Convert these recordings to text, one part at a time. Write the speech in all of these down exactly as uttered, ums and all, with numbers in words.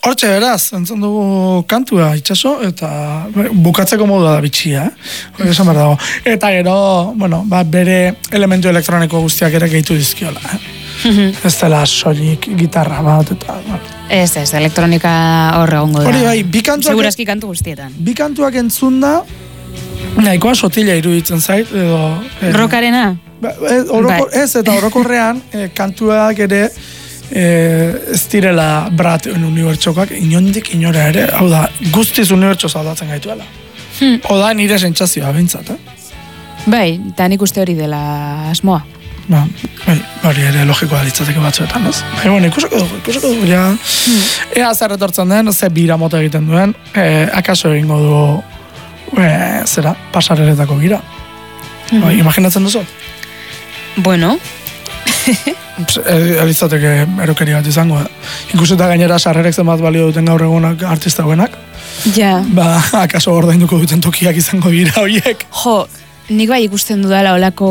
Hortxe beraz, entzun dugu kantua itxaso, eta bukatzeko modua da bitxia, eh? Esan behar dago. Eta gero, bueno, ba, bere elementu elektroniko guztiak ere gehitu dizkiola, eh? Ez dela soilik gitarra bat, eta... Bueno. Ez, ez, elektronika horre gongo da. Hori bai, bi kantuak... Segurazki kantu guztietan. Bi kantuak entzun da, nahikoa sotila iruditzen zait, edo... Eh, Rokarena? Ba, ez, oroko, ez, eta orokorrean, eh, kantuak ere... Eh, ez direla brat unibertsokak inondik inora ere, hau da, guztiz unibertso zaldatzen gaituela. Hmm. Oda nire sentsazioa bintzat, eh? Bai, eta nik uste hori dela asmoa. Ba, bai, hori ere logikoa litzateke batzuetan, ez? Bai, bueno, ikusiko dugu, ikusiko dugu, ja. Hmm. Ea zer retortzen den, ze bira mota egiten duen, eh, akaso egingo du, eh, zera, pasareretako bira. Hmm. Bai, imaginatzen duzu? Bueno... Elitzateke erokeri bat izango, eh? Ikusuta gainera sarrerek zenbat balio duten gaur egunak artista buenak. Ja. Ba, akaso ordainduko duten tokiak izango dira horiek. Jo, nik bai ikusten dudala olako...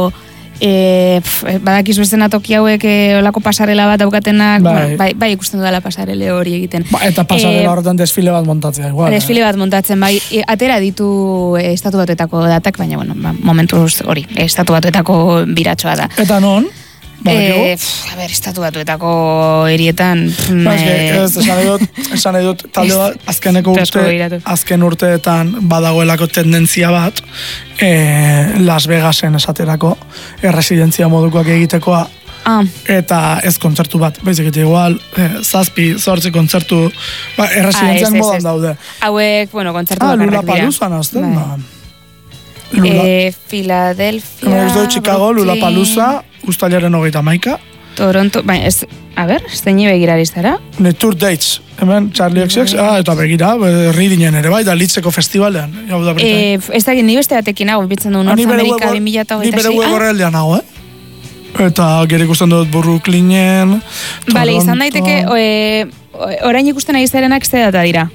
E, pf, badakiz bestena toki hauek e, olako pasarela bat daukatenak, bai. Bueno, bai, bai ikusten dudala pasarele hori egiten. Ba, eta pasarela e, horretan desfile bat montatzea, igual. Desfile bat montatzen, bai, e, atera ditu e, estatu batuetako datak, baina, bueno, ba, momentuz hori, estatu batuetako biratxoa da. Eta non? E, pf, a ber, estatu batuetako erietan... Ba, ez, esan edut, esan edut, talde bat, azkeneko urte, azken urteetan badagoelako tendentzia bat, e, Las Vegasen esaterako, erresidentzia modukoak egitekoa, ah. Eta ez kontzertu bat, baizik eta igual, e, zazpi, zortzi kontzertu, ba, erresidentziak ah, modan daude. Hauek, bueno, kontzertu ah, bakarrak dira. Lula Paluzan, azten, ba. Eh, Philadelphia, Brooklyn, Chicago, Lollapalooza, uztailaren hogeita hamaika. Toronto, baina ez, a ber, ez teini begirari zara? Ne Tour Dates, hemen Charlie X X, ah, eta begira, ridinen ere bai, da Litzeko festivalean. Eh, ez da, ni beste batekin hau, bitzen du North America bi mila hogeita sei. Ni bere web horreldean hau, eh? Eta gero ikusten dut Brooklynen, Toronto... Bale, izan daiteke, orain ikusten ari zarenak ze data dira?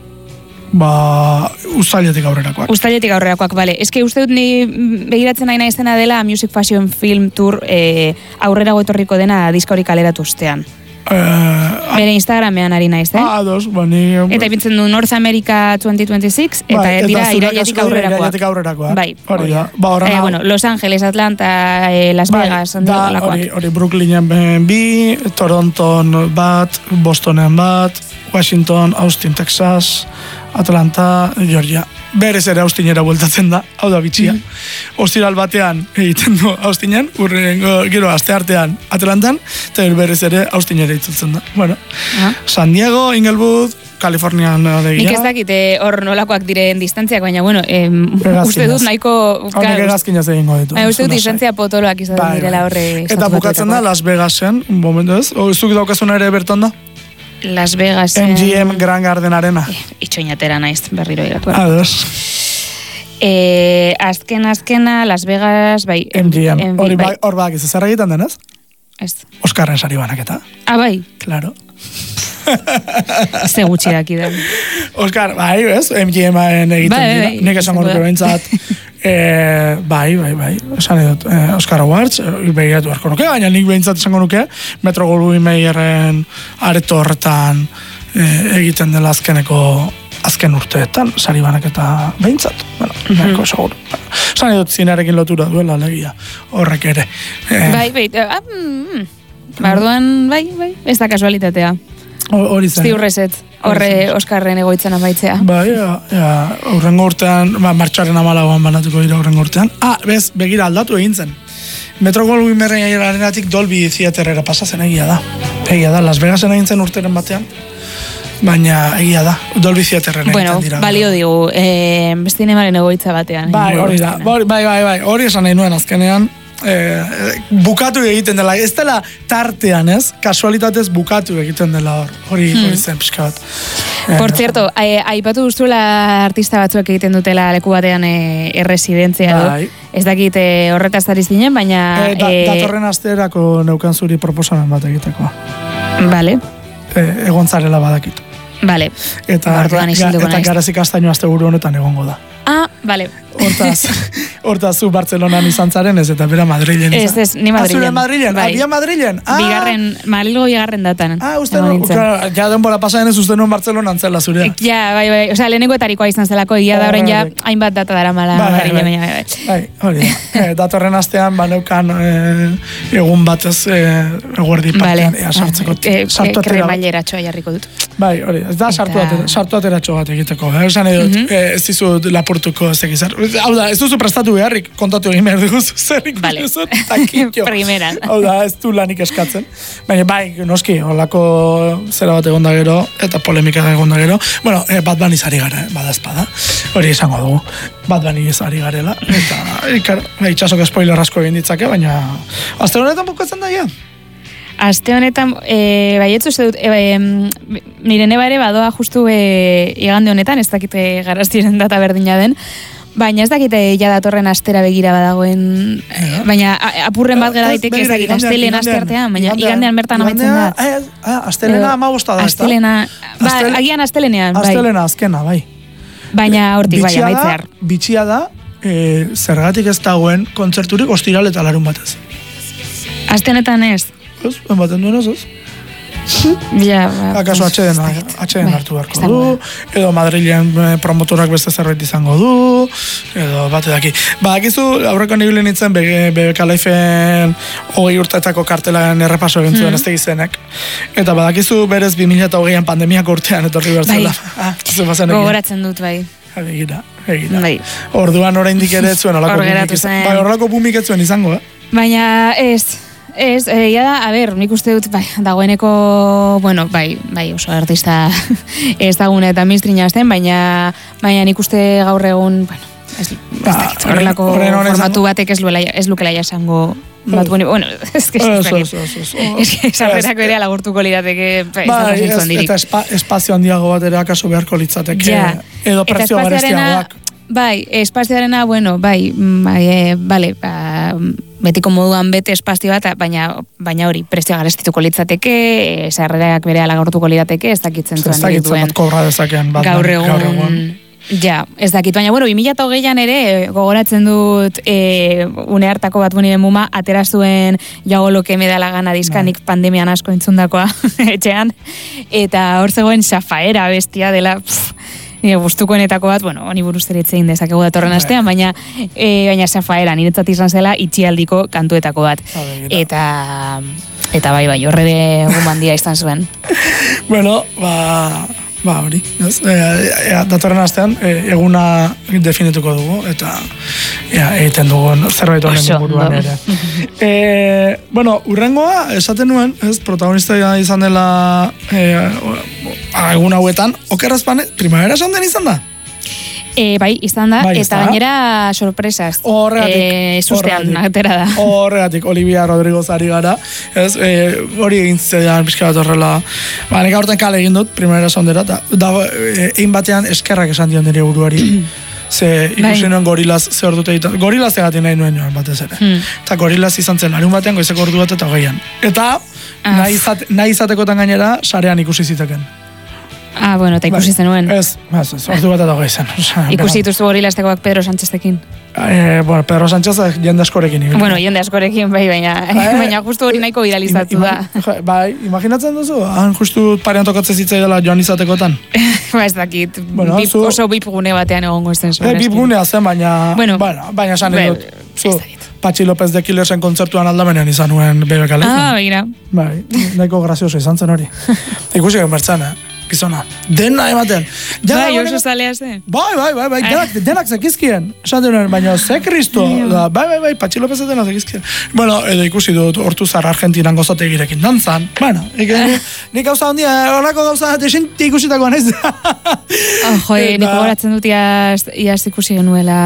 Ba, uztailetik aurrerakoak. Uztailetik aurrerakoak, bale. Ez que uste dut ni begiratzen nahi naizena dela Music Fashion Film Tour e, aurrera goetorriko dena diska hori kaleratu ostean. Uh, Bere Instagramean ari naiz, eh? Ah, dos, bani... Eta ipintzen du North America twenty twenty-six, eta bai, dira irailetik aurrerakoak. Irailetik aurrerakoak. Bai, hori da. Ba, eh, bueno, Los Angeles, Atlanta, eh, Las bai, Vegas, da, hori, hori Brooklynen bi, Toronton bat, Bostonen bat, Washington, Austin, Texas, Atlanta, Georgia. Berez ere Austinera bueltatzen da, hau da bitxia. Mm-hmm. Ostiral batean egiten du Austinen, urrengo, gero aste artean Atlantan, eta berez ere Austinera itzultzen da. Bueno, uh-huh. San Diego, Inglewood, Kalifornian adegia. Nik ez dakite hor nolakoak diren distantziak, baina bueno, em, uste dut nahiko... Honek egazkinaz egingo ditu. Baina uste dut distantzia potoloak izaten bai, direla horre... Eta bukatzen da Las Vegasen, un momentu ez, o zuk daukazuna ere bertan da? Las Vegas... M G M Grand Garden Arena. Eh, itxoinatera naiz, berriro iratu. Ados. Eh, azken, azkena, Las Vegas, bai... M G M. Hori bai, hor bak, ez zer egiten denez? Ez. Oskarren sari banaketa. Ah, bai? Claro. Ze gutxi daki da. Oskar, bai, ez? M G M-en egiten bai, dira. Bai, nik esango nuke behintzat. eh, bai, bai, bai. Esan edut, eh, Oscar Awards, behiratu harko nuke, baina nik behintzat esango nuke, Metro Goldwyn Mayerren areto horretan eh, egiten dela azkeneko azken urteetan, sari banaketa behintzat. Bueno, nahiko seguro. Esan edut zinearekin lotura duela legia, horrek ere. Eh, bai, bai, ah, mm, barduan, bai, bai, ez da kasualitatea. Hori zen. Ziurrezet, horre Oskarren egoitzen amaitzea. Bai, ja, ja, aurrengo urtean, ba, martxoaren amalagoan banatuko dira aurrengo urtean. Ah, bez, begira aldatu egin zen. Metro Goldwyn Mayer arenatik Dolby Theaterera pasatzen egia da. Egia da, Las Vegasen egin zen urteren batean. Baina egia da, Dolby Theaterren egiten bueno, dira. Bueno, balio digu, eh, zinemaren egoitza batean. Bai, hori da, bai, bai, bai, hori esan nahi nuen azkenean. Eh, bukatu egiten dela, ez dela tartean, ez? Kasualitatez bukatu egiten dela hor, hori hmm. zen pixka bat. Eh, Por cierto, aipatu guztuela artista batzuek egiten dutela leku batean eh, erresidentzia bai. Du. Ez dakit eh, horretaz ari zinen, baina... Eh, da, eh, datorren asterako neukan zuri proposamen bat egiteko. Vale. Eh, egon zarela badakit. Vale. Eta, ga, eta garazik astaino aste buru honetan egongo da. Ah, vale. Hortaz, hortaz zu Bartzelonan izan zaren ez, eta bera Madrilen izan. Ez, ez, ni Madrilen. Azure Madrilen, bai. Abia Madrilen. Ah. Bigarren, Madrilgo bigarren datan. Ah, uste no, ja denbora pasaden ez uste nuen Bartzelonan zela zurea. Ja, bai, bai, osea, lehenengo etarikoa izan zelako, ia da horren ja, hainbat data dara mala. Bai, bai, bai, bai, bai, hori da. Datorren astean, baneukan egun batez eguerdi partean, ea sartzeko. Kremailera txoa jarriko dut. Bai, hori, ez da sartu ateratxo bat egiteko. Esan edut, ez dizut lapurtuko ez egizar. Hau da, ez duzu prestatu beharrik, kontatu egin behar dugu zer ikusten takitxo. Primeran. Hau da, ez du lanik eskatzen. Baina, bai, noski, holako zera bat egon da gero, eta polemika egon da gero. Bueno, eh, Bad Bunny zari gara, bada espada. Hori esango dugu, Bad Bunny zari garela. Eta, ikar, itxasok spoiler asko egin ditzake, baina aste honetan bukatzen da, ja. Aste honetan, e, baietzu ze dut, e, e, nire neba ere badoa justu e, igande honetan, ez dakite garaztiren data berdina den, baina ez dakite ja datorren astera begira badagoen, yeah. Baina apurren bat gara daiteke ez dakite, astelen aste artean, baina igandean bertan amaitzen da. Astelena amabosta da, ez da? Astelena, ba, agian astelenean, bai. Astelena azkena, bai. Baina hortik, bai, amaitzear. Bitxia da, e, zergatik ez dagoen kontzerturik ostiral eta larun batez. Aste honetan ez? Ez, enbaten duen ez, ez? Ja, ba, akaso atxeden, atxeden hartu beharko du, edo Madrilen promotorak beste zerbait izango du, edo bate daki. Ba, akizu, aurreko nibili nintzen, B B K Life-en hogei urtetako kartelaren errepaso egin zuen hmm. ez tegizenek. Eta badakizu berez bi mila hogeian pandemiako urtean etorri bertzela. Bai, ah, gogoratzen dut, bai. Egira, egira. Bai. Orduan oraindik ere ez zuen, horrelako bumik ez zuen izango, eh? Baina ez... Ez, egia da, a ber, nik uste dut, bai, dagoeneko, bueno, bai, bai, oso artista ez dagune eta minstrina azten, baina, baina nik uste gaur egun, bueno, ez, ez dakit, horrelako formatu batek ez, luela, ez lukela jasango bat boni, bueno, ez que ez dakit, ez que esarrerako ere alagurtuko lirateke, bai, eta espazio handiago bat ere akaso beharko litzateke, edo prezio garestiagoak. Bai, espazioarena, bueno, bai, bai, e, bale, ba, betiko moduan bete espazio bat, baina baina hori, prezio garestituko litzateke, e, sarrerak bere alagortuko lirateke, ez dakitzen zuen. Ez dakitzen bat kobra dezakean. Bat gaur egun, gaur egun. Ja, ez dakit, baina, bueno, bi mila hogeian ere, gogoratzen dut, e, une hartako bat buniren muma, atera zuen jago loke me da la gana diskanik pandemian asko entzundakoa etxean, eta hor zegoen Xafaera bestia dela, pff, nire gustukoenetako bat, bueno, honi buruz ere itzein dezakegu datorren astean, baina e, baina Xafaera niretzat izan zela itxialdiko kantuetako bat. Eta eta bai, bai, horre egun bandia izan zuen. Bueno, ba, ba hori, ez? E, e, datorren astean e, eguna definituko dugu, eta ea, egiten dugu zerbait honen inguruan ere. e, bueno, urrengoa, esaten nuen, ez, protagonista izan dela e, egun hauetan, okerrazpan, primavera esan den izan da? E, bai, izan da, bai, eta gainera sorpresaz. Horregatik. E, sustean, atera da. Horregatik, Olivia Rodrigo zari gara. Ez, e, hori egin zidean, pixka bat horrela. Ba, nek aurten kale egin dut, primera sondera, eta da, egin batean eskerrak esan dion nire buruari. Ze ikusi nuen gorilaz ze hor dute egiten. Gorilaz egatik nahi nuen joan batez ere. Hmm. Eta gorilaz izan zen larun batean, goizeko ordu bat eta hogeian. Eta ah. nahi, izate, nahi izatekotan gainera, sarean ikusi ziteken. Ah, bueno, eta ikusi zenuen. Ez, ez, ez, ordu bat eta hogei zen. Ikusi dituzu gorilaztekoak Pedro Sáncheztekin. Eh, bueno, Pedro Sánchez jende askorekin. Bueno, jende askorekin, bai, baina, eh, baina justu hori nahiko viralizatu da. Bai, imaginatzen duzu, han justu parean tokatzen zitzai dela joan izatekotan. Ba, ez dakit, bueno, bip, zu, oso bip gune batean egongo ezen zuen. Eh, bip gunea zen, baina, bueno, bueno baina esan edut. Zu, Patxi López de Killersen kontzertuan aldamenean izan nuen B B K Life. Ah, begira. Bai, nahiko grazioso izan zen hori. Ikusi gen bertzen, eh? Gizona, dena ematen. Bai, oso zalea zen. Bai, bai, bai, bai, denak, denak zekizkien. Esaten nuen, baina ze kristo. Bai, bai, bai, Patxi López dena zekizkien. Bueno, edo ikusi dut Ortuzar Argentinan gozategirekin dantzan. Bueno, nik gauza handia, horrako gauza desenti ikusitakoa naiz. Jo, nik gogoratzen dut iaz ikusi genuela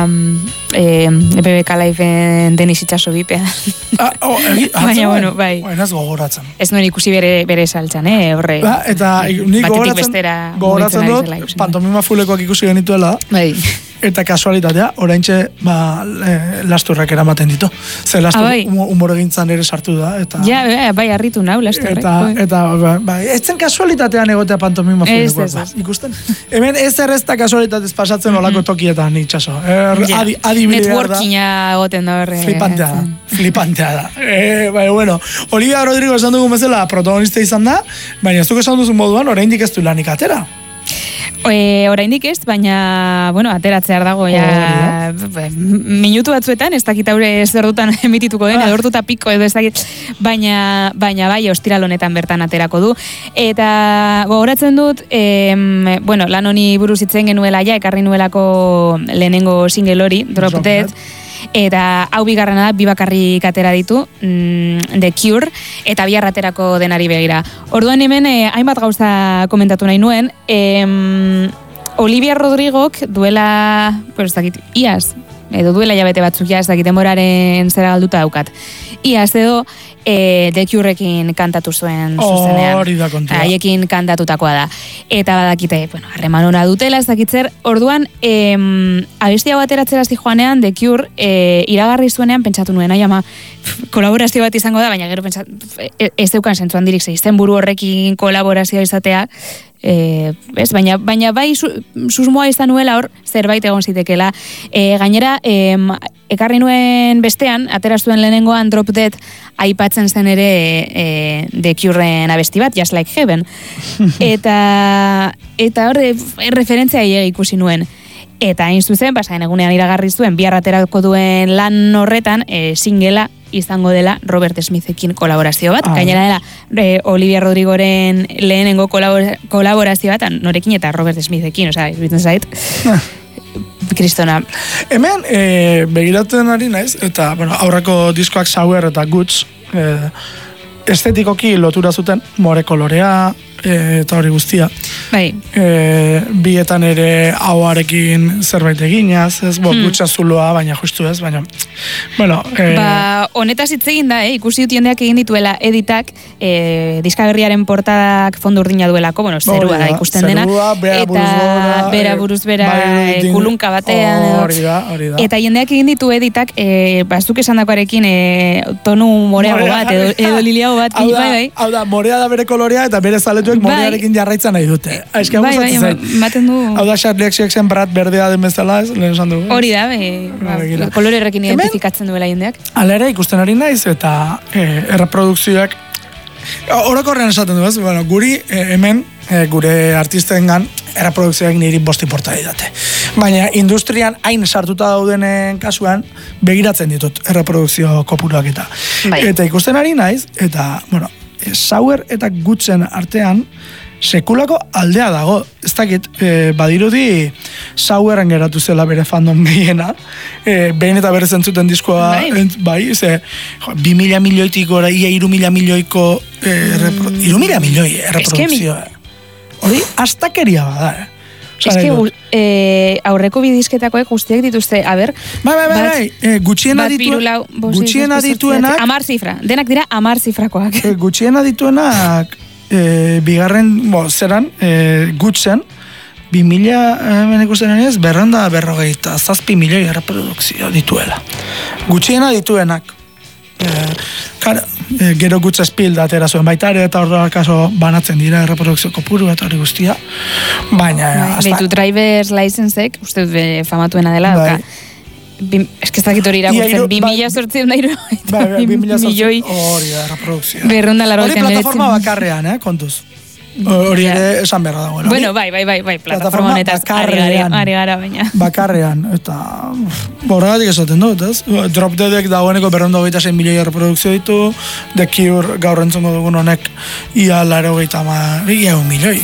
B B K Life-en Denis Itxaso bipean. Baina, bueno, bai. Baina ez gogoratzen. Ez nuen ikusi bere saltzan, eh, horre. Eta nik gogoratzen, gogoratzen dut, pantomima fulekoak ikusi genituela. Bai. eta kasualitatea, oraintxe ba, e, lasturrak eramaten ditu. Ze lastur ah, bai. humor egintzan ere sartu da. Eta, ja, bai, harritu nau, lasturrek. Eta, eta ba, ba, ez zen kasualitatean egotea pantomima filmekoa. Ba, ikusten? Hemen ez errezta kasualitatez pasatzen mm -hmm. olako tokietan itxaso. Er, ja. adi, adibidea da. Networkinga egoten da horre. Flipantea da. Flipantea da. E, bai, bueno, Olivia Rodrigo esan dugun bezala protagonista izan da, baina ez duk esan duzun moduan, oraindik ez du lanik atera. E, oraindik ez, baina, bueno, ateratzear dago, ja, minutu batzuetan, ez dakit haure zer dutan emitituko den, ah. edortuta piko, edo ez dakit, baina, baina bai, ostiral honetan bertan aterako du. Eta, gogoratzen dut, em, bueno, lan honi buruz itzen genuela, ja, ekarri nuelako lehenengo single hori, Drop Dead, eta hau bigarrena da, bi bakarrik atera ditu, mm, The Cure, eta bihar aterako denari begira. Orduan hemen, eh, hainbat gauza komentatu nahi nuen, em, Olivia Rodrigok duela, pues, ez dakit, iaz, edo duela jabete batzuk, ja, ez dakit, demoraren zera galduta daukat. Iaz edo, e, The Curerekin kantatu zuen zuzenean. Hori da kontua. Haiekin kantatutakoa da. Eta badakite, bueno, harreman ona dutela, ez dakitzer, orduan, em, abestia bateratzera joanean, The Cure, e, iragarri zuenean, pentsatu nuen, ai ama, kolaborazio bat izango da, baina gero pentsatu, ez zeukan zentzuan dirik, izen buru horrekin kolaborazioa izatea, E, ez, baina, baina bai su, susmoa izan nuela hor zerbait egon zitekela. E, gainera, e, ekarri nuen bestean, atera zuen lehenengoan Drop Dead aipatzen zen ere e, The Cureen abesti bat, Just Like Heaven. Eta eta hor referentzia hiegi ikusi nuen. Eta hain zuzen, basaen egunean iragarri zuen, bihar aterako duen lan horretan, e, singela izango dela Robert Smithekin kolaborazio bat. Ah, gainera dela e, Olivia Rodrigoren lehenengo kolabora, kolaborazio bat, norekin eta Robert Smithekin, oza, izbitzen zait. Ah. Kristona. Hemen, e, begiratzen ari naiz, eta bueno, aurreko diskoak Sour eta Guts, e, estetikoki lotura zuten, more kolorea, e, eta hori guztia. Bai. E, bietan ere hauarekin zerbait eginaz, ez, bo, hmm. gutxa zuloa, baina justu ez, baina, bueno. E, ba, honetaz hitz egin da, eh? Ikusi dut jendeak egin dituela editak, e, diskaberriaren portadak fondo urdina duelako, bueno, zerua da ikusten dena. Zerua, bera eta buruz bora. Bera buruz bera, bai, e, kulunka batean. Hori da, hori da. Eta jendeak egin ditu editak, e, bazuk esan dakoarekin, e, tonu moreago bat, edo, edo liliago bat, hau da, bai, bai. Hau da, morea da bere kolorea, eta bere zaletuek bai. Morearekin jarraitzen nahi dute. Eski, bai, bai, maten du. Hau da, Charlie X Xen brat berdea den bezala, ez, lehen esan dugu. Hori da, be, ba, kolorerrekin identifikatzen duela jendeak. Hala ere, ikusten ari naiz, eta e, erreprodukzioak, orokorrean esaten du, ez, bueno, guri e, hemen, e, gure artistengan, erreprodukzioak niri bost inporta didate. Baina, industrian hain sartuta daudenen kasuan, begiratzen ditut erreprodukzio kopuruak eta. Bai. Eta ikusten ari naiz, eta, bueno, Sour eta Gutsen artean sekulako aldea dago. Ez dakit, e, badirudi Sourren geratu zela bere fandom behiena, e, behin eta berez entzuten diskoa, bai, ent, bai ze, jo, bi mila milioitik gora, ia iru mila milioiko e, mm. iru mila milioi erreprodukzioa. Hori, astakeria bada, eh? Ez que eh, aurreko bidizketakoek guztiak dituzte, a ber... Bai, bai, bai, bai. E, gutxiena dituen, gutxiena dituenak... Amar zifra, denak dira amar zifrakoak. E, gutxiena dituenak, e, bigarren, bo, zeran, e, gutxen, bi mila, hemen ikusten ez, berrenda berrogeita, zazpi milioi erreprodukzio dituela. Gutxiena dituenak. E, kar, e, gero gutxa spilda atera zuen baita ere, eta horrela kaso banatzen dira erreprodukzio kopuru eta hori guztia, baina behitu driver's licensek, uste be, famatuena dela, bai. Ez que ez dakit hori irakurtzen, bi mila sortzen da iru, bi milioi hori da erreprodukzio berrunda laro hori plataforma bakarrean, eh, kontuz hori ere esan berra dagoela. Bueno, bai, bai, bai, bai, plataforma honetaz ari gara baina. Bakarrean, eta horregatik esaten dut, ez? Drop Deadek dagoeneko berrondo gehieta zein milioi erreprodukzio ditu, The Cure gaur entzongo dugun honek ia laro gehieta ma, ia un milioi,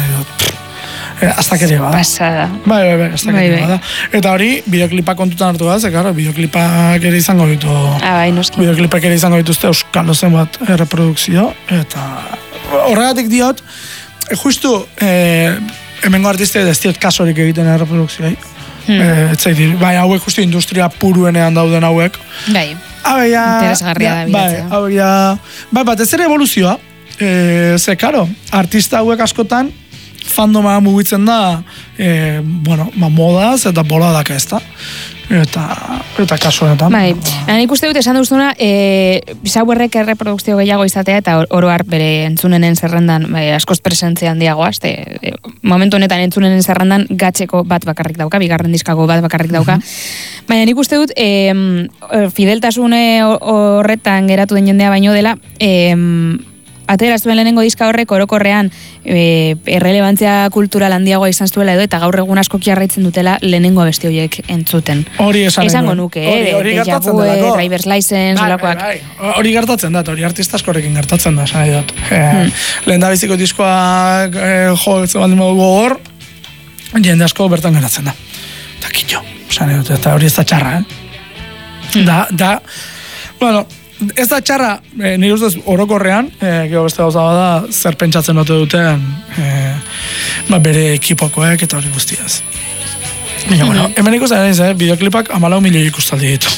aztakeria bada. Pasada. Bai, bai, bai, aztakeria bada. Eta hori, bideoklipak kontutan hartu da, ze, karo, bideoklipak ere izango ditu. Ah, bai, noski. Bideoklipak ere izango dituzte euskal dozen bat erreprodukzio, eta horregatik diot, justu, eh, hemengo artistek ez diot kasorik egiten erreprodukzioi. Hmm. Eh, ez zaitir, bai, hauek justu industria puruenean dauden hauek. Bai, bai interesgarria da bilatzea. Bai, bai, bai, bat ez ere evoluzioa, eh, ze, karo, artista hauek askotan, fandoma mugitzen da, e, bueno, ma modaz eta boladaka ez da. Eta, eta kasu honetan. Bai, ba. Nik uste dut esan duzuna, e, softwarek erreprodukzio gehiago izatea eta oro har bere entzunenen zerrendan e, askoz presentzia handiagoa, este, e, momentu honetan entzunenen zerrendan gatxeko bat bakarrik dauka, bigarren diskako bat bakarrik dauka. Uh-huh. Baina nik uste dut, e, fideltasune horretan geratu den jendea baino dela, e, atera zuen lehenengo diska horrek orokorrean e, errelevantzia kultural handiagoa izan zuela edo eta gaur egun asko jarraitzen dutela lehenengo abesti horiek entzuten. Hori esan esango nuke, hori, hori gertatzen delako. Driver's License, olakoak. Bai, bai, hori gertatzen da, hori artista askorekin gertatzen da, esan nahi dut. E, hmm. Lehen da biziko diskoak e, jo, ez baldin modu gogor, jende asko bertan geratzen da. Eta kitxo, esan nahi dut, eta hori ez da txarra, eh? Hmm. Da, da, bueno, ez da txarra, e, nire ustez orokorrean, e, gero beste gauza bada, zer pentsatzen dute duten e, ba, bere ekipokoek eta hori guztiaz. Baina, mm-hmm. bueno, hemen ikusten naiz, eh, bideoklipak amalau milioi ikustaldi ditu.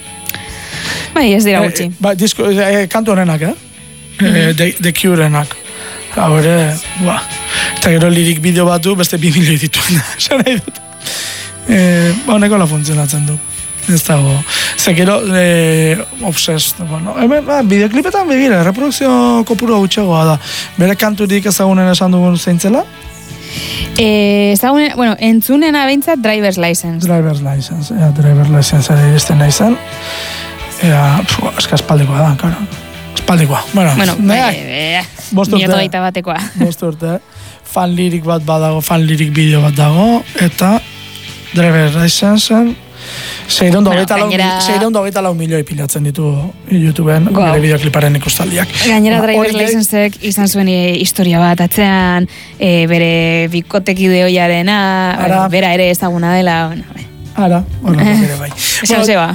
Bai, ez dira gutxi. E, ba, disko, e, kantu honenak, eh? Mm-hmm. E, de, de Cure-enak. Hau ere, ba, eta gero lirik bideo batu beste bi milioi dituen. Esan nahi dut. E, ba, honeko la funtzionatzen du. Ez dago. Zekero, e, obsessed. Bueno, hemen, ba, bideoklipetan begira, reprodukzio kopuru gutxegoa da. Bere kanturik ezagunen esan dugun zeintzela? Eh, ezagunen, bueno, entzunen abeintzat Driver's License. Driver's License, ea, Driver's License ere iristen nahi zen. Ea, pfu, eska espaldikoa da, karo. Espaldikoa. Bueno, bueno nahi, e, e, mioto gaita batekoa. Bost urte. Fan lirik bat badago, fan lirik bideo bat dago, eta Driver's License Seireun hogeita lau milioi pilatzen ditu YouTubeen wow. Bere bideokliparen ikustaldiak. Gainera ba, Driver's Licenseek izan zuen historia bat atzean, e, bere bikotekide hoiarena, bera ere ezaguna dela. Bueno, Ara, bueno, bere bai. Esan zeba.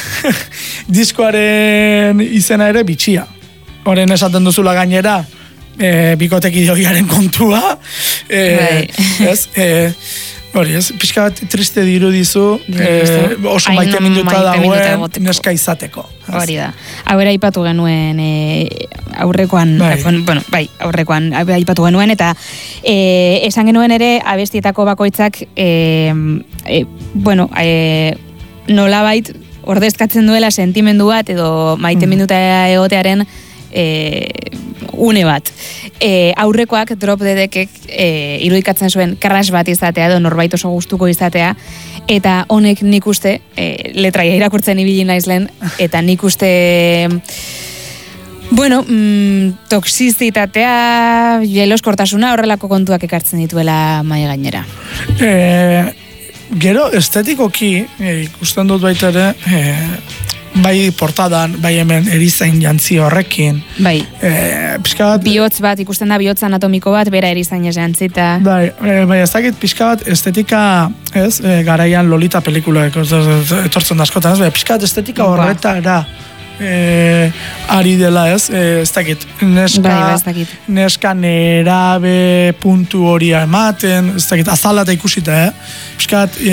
Diskoaren izena ere bitxia. Horen esaten duzula gainera, e, bikotekide hoiaren kontua. E, bai. Ez, e, hori ez, pixka bat triste dirudizu, eh, oso maite minuta dagoen neska izateko. Hori da. Hau ere aipatu genuen e, aurrekoan, bai. bueno, bai, aurrekoan aipatu genuen, eta e, esan genuen ere abestietako bakoitzak, e, e, bueno, e, nolabait ordezkatzen duela sentimendu bat, edo maite minuta egotearen E, une bat. E, aurrekoak Drop Deadek e, irudikatzen zuen crash bat izatea edo norbait oso gustuko izatea, eta honek nik uste e, letraia irakurtzen ibili naiz lehen, eta nik uste bueno, mm, toxizitatea, jeloskortasuna, horrelako kontuak ekartzen dituela mai gainera. E, gero estetikoki e, ikusten dut baita ere e, bai portadan, bai hemen erizain jantzi horrekin. Bai. E, pixka bat... Bihotz bat, ikusten da bihotz anatomiko bat, bera erizain ez jantzita. Bai, e, bai, ez dakit pixka bat estetika, ez, e, garaian Lolita pelikula etortzen da askotan, ez, bai, pixka bat estetika horretara e, ari dela, ez, e, ez dakit, neska, bai, bai, ez dakit. Neska nerabe puntu hori ematen, ez dakit, azalata ikusita, eh? Pixka bat...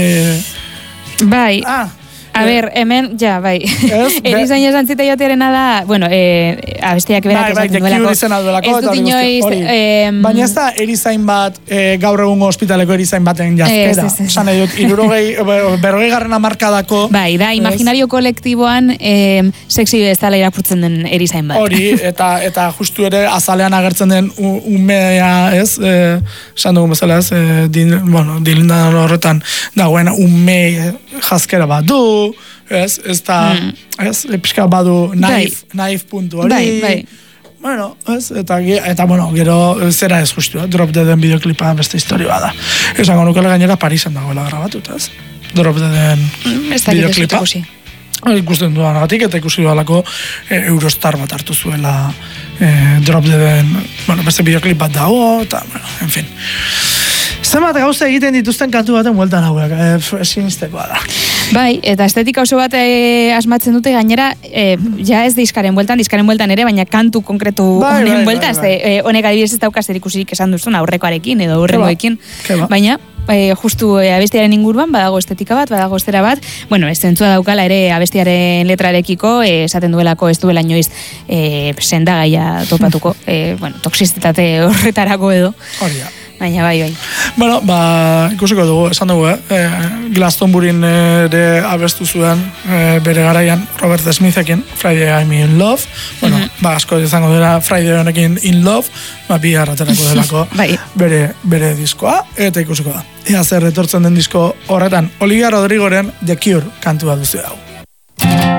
E, bai. Ah, A ber, hemen, ja, bai. Erizain esan zita jotearena da, bueno, e, abestiak berak bai, esaten duelako. Bai, izena duelako. Ez dut inoiz... Eh, Baina ez da erizain bat, e, gaur egungo ospitaleko erizain baten jazkera. Ez, ez, ez. Zan edut, irurogei, berrogei garrana markadako... Bai, da, imaginario kolektiboan e, sexy ez dala irakurtzen den erizain bat. Hori, eta eta justu ere azalean agertzen den umea, ez? Esan dugun bezala, ez? E, din, bueno, dilindan horretan dagoen ume jazkera bat du, ez, ez da, mm. ez, pixka badu naif, bai. Naif puntu hori. Bai, bai. Bueno, ez, eta, eta bueno, gero zera ez justu, eh? Drop Deaden bideoklipa beste historia da. Esango nukela gainera Parisen dagoela grabatut, ez? Drop Deaden mm, bideoklipa. Ikusten duan agatik, eta ikusi dualako e, Eurostar bat hartu zuela e, Drop Deaden, bueno, beste bideoklip bat dago, eta, bueno, en fin. Zenbat gauza egiten dituzten kantu baten bueltan hauek, ezin iztekoa da. Bai, eta estetika oso bat e, asmatzen dute gainera, e, ja ez diskaren bueltan, diskaren bueltan ere, baina kantu konkretu bai, honen bai, bueltan, bai, bai. E, honek adibidez ez dauka zer ikusik esan duzun aurrekoarekin edo aurrengoekin, baina e, justu e, abestiaren inguruan badago estetika bat, badago estera bat, bueno, ez zentzua daukala ere abestiaren letrarekiko, e, esaten duelako ez duela inoiz e, sendagaia topatuko, e, bueno, toxizitate horretarako edo. Hori da. Baina bai, bai. Bueno, ba, ikusiko dugu, esan dugu, eh? E, Glastonburyn ere abestu zuen e, bere garaian Robert Smithekin, Friday I'm in Love. Bueno, mm -hmm. ba, asko izango dira Friday honekin in Love, ba, bi harraterako delako bai. bere, bere diskoa, eta ikusiko da. Ea zer etortzen den disko horretan, Olivia Rodrigoren The Cure kantua duzu hau.